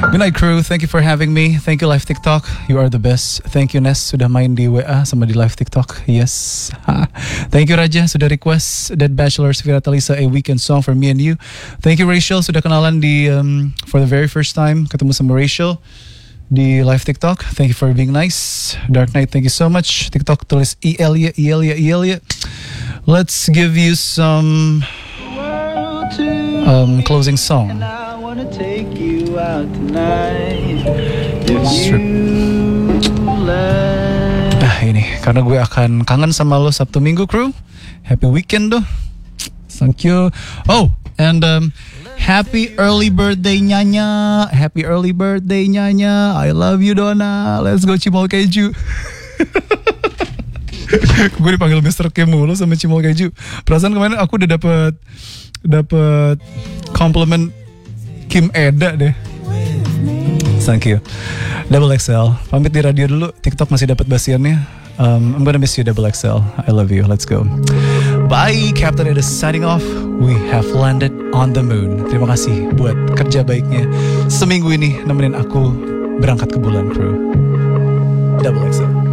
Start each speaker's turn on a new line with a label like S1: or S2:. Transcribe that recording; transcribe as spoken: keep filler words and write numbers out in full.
S1: Good night crew, thank you for having me. Thank you live TikTok, you are the best. Thank you Nes sudah main di W A sama di live TikTok. Yes. Ha. Thank you Raja sudah request Dead Bachelors Vira Talisa a weekend song for me and you. Thank you Rachel sudah kenalan di um, for the very first time ketemu sama Rachel di live TikTok. Thank you for being nice. Dark Knight, thank you so much. TikTok tulis Elia Elia Elia. Let's give you some um, closing song. Take you out tonight. Strip. Nah ini karena gue akan kangen sama lo Sabtu Minggu crew. Happy weekend doh. Thank you. Oh and um, happy early birthday Nyanya. Happy early birthday Nyanya. I love you Donna. Let's go Cimol Keju. Gue dipanggil mister Kim mulu sama Cimol Keju. Perasaan kemarin aku udah dapet dapet compliment Kim Eda deh. Thank you. Double X L. Pamit di radio dulu. TikTok masih dapat basiannya. Um, I'm gonna miss you Double X L. I love you. Let's go. Bye. Captain Eda signing off. We have landed on the moon. Terima kasih buat kerja baiknya seminggu ini nemenin aku berangkat ke bulan, crew. Double X L.